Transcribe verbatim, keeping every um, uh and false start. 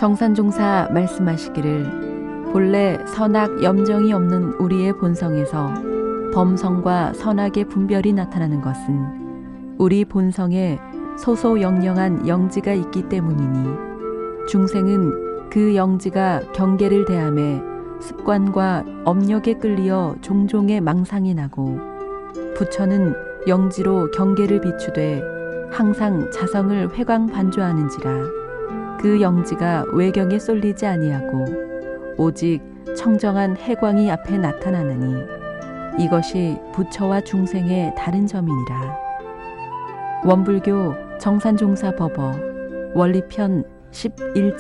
정산종사 말씀하시기를 본래 선악 염정이 없는 우리의 본성에서 범성과 선악의 분별이 나타나는 것은 우리 본성에 소소영령한 영지가 있기 때문이니 중생은 그 영지가 경계를 대함에 습관과 업력에 끌리어 종종의 망상이 나고 부처는 영지로 경계를 비추되 항상 자성을 회광반조하는지라 그 영지가 외경에 쏠리지 아니하고 오직 청정한 해광이 앞에 나타나느니 이것이 부처와 중생의 다른 점이니라. 원불교 정산종사법어 원리편 십일